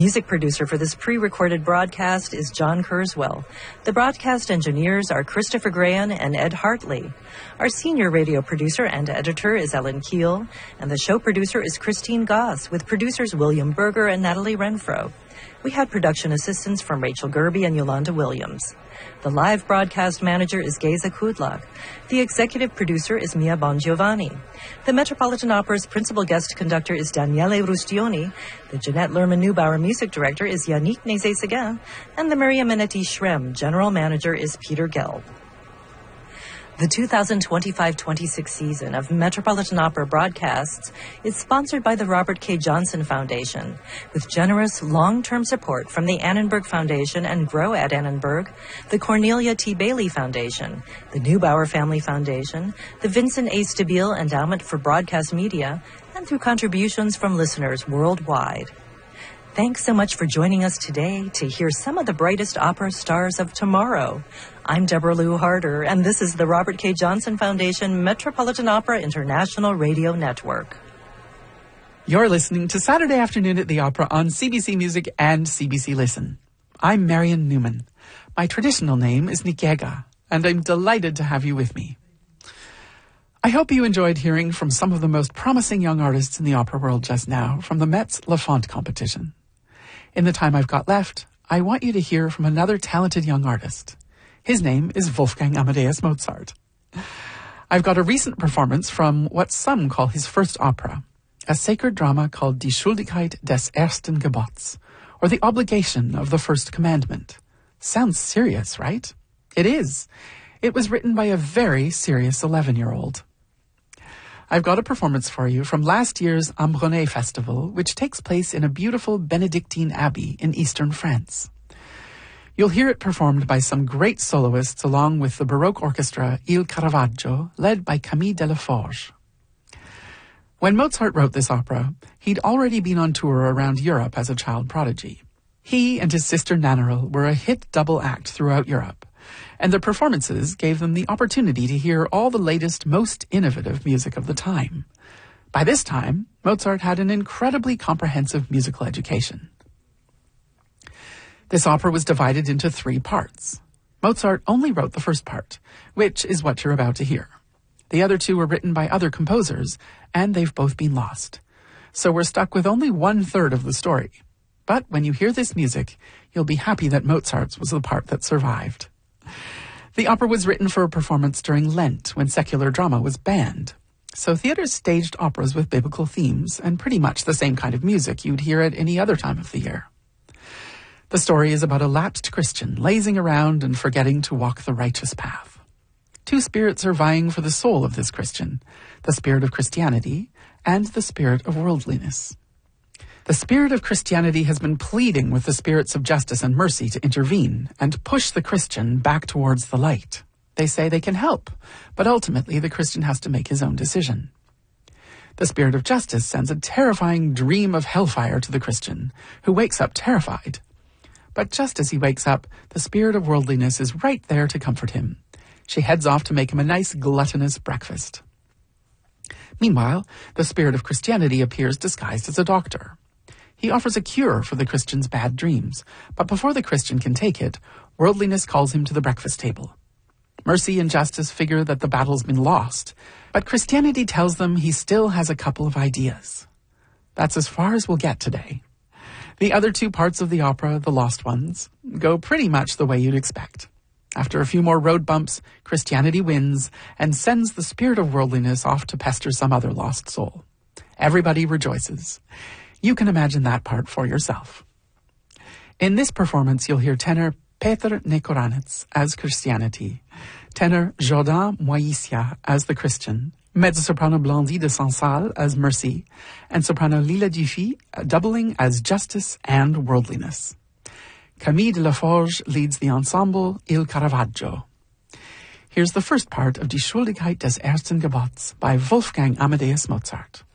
Music producer for this pre-recorded broadcast is John Kurzweil. The broadcast engineers are Christopher Graham and Ed Hartley. Our senior radio producer and editor is Ellen Keel, and the show producer is Christine Goss, with producers William Berger and Natalie Renfro. We had production assistance from Rachel Gerby and Yolanda Williams. The live broadcast manager is Geza Kudlak. The executive producer is Mia Bongiovanni. The Metropolitan Opera's principal guest conductor is Daniele Rustioni. The Jeanette Lerman-Neubauer music director is Yannick Nézet-Séguin. And the Maria Minetti Schrem general manager is Peter Gelb. The 2025-26 season of Metropolitan Opera broadcasts is sponsored by the Robert K. Johnson Foundation, with generous long-term support from the Annenberg Foundation and Grow at Annenberg, the Cornelia T. Bailey Foundation, the Neubauer Family Foundation, the Vincent A. Stabile Endowment for Broadcast Media, and through contributions from listeners worldwide. Thanks so much for joining us today to hear some of the brightest opera stars of tomorrow. I'm Deborah Lou Harder, and this is the Robert K. Johnson Foundation Metropolitan Opera International Radio Network. You're listening to Saturday Afternoon at the Opera on CBC Music and CBC Listen. I'm Marion Newman. My traditional name is Nikega, and I'm delighted to have you with me. I hope you enjoyed hearing from some of the most promising young artists in the opera world just now from the Metz La Font competition. In the time I've got left, I want you to hear from another talented young artist. His name is Wolfgang Amadeus Mozart. I've got a recent performance from what some call his first opera, a sacred drama called Die Schuldigkeit des ersten Gebots, or the obligation of the first commandment. Sounds serious, right? It is. It was written by a very serious 11-year-old. I've got a performance for you from last year's Ambronay Festival, which takes place in a beautiful Benedictine abbey in eastern France. You'll hear it performed by some great soloists along with the Baroque orchestra Il Caravaggio, led by Camille Delaforge. When Mozart wrote this opera, he'd already been on tour around Europe as a child prodigy. He and his sister Nannerl were a hit double act throughout Europe, and their performances gave them the opportunity to hear all the latest, most innovative music of the time. By this time, Mozart had an incredibly comprehensive musical education. This opera was divided into 3 parts. Mozart only wrote the first part, which is what you're about to hear. The other 2 were written by other composers, and they've both been lost. So we're stuck with only 1/3 of the story. But when you hear this music, you'll be happy that Mozart's was the part that survived. The opera was written for a performance during Lent, when secular drama was banned. So theaters staged operas with biblical themes and pretty much the same kind of music you'd hear at any other time of the year. The story is about a lapsed Christian lazing around and forgetting to walk the righteous path. 2 spirits are vying for the soul of this Christian, the spirit of Christianity and the spirit of worldliness. The spirit of Christianity has been pleading with the spirits of justice and mercy to intervene and push the Christian back towards the light. They say they can help, but ultimately the Christian has to make his own decision. The spirit of justice sends a terrifying dream of hellfire to the Christian, who wakes up terrified. But just as he wakes up, the spirit of worldliness is right there to comfort him. She heads off to make him a nice gluttonous breakfast. Meanwhile, the spirit of Christianity appears disguised as a doctor. He offers a cure for the Christian's bad dreams, but before the Christian can take it, worldliness calls him to the breakfast table. Mercy and justice figure that the battle's been lost, but Christianity tells them he still has a couple of ideas. That's as far as we'll get today. The other 2 parts of the opera, The Lost Ones, go pretty much the way you'd expect. After a few more road bumps, Christianity wins and sends the spirit of worldliness off to pester some other lost soul. Everybody rejoices. You can imagine that part for yourself. In this performance, you'll hear tenor Petr Nekoranec as Christianity, tenor Jordan Moisia as the Christian, mezzo-soprano Blandie de Sansal as Mercy, and soprano Lila Dufy doubling as Justice and Worldliness. Camille Delaforge leads the ensemble Il Caravaggio. Here's the first part of Die Schuldigkeit des ersten Gebots by Wolfgang Amadeus Mozart.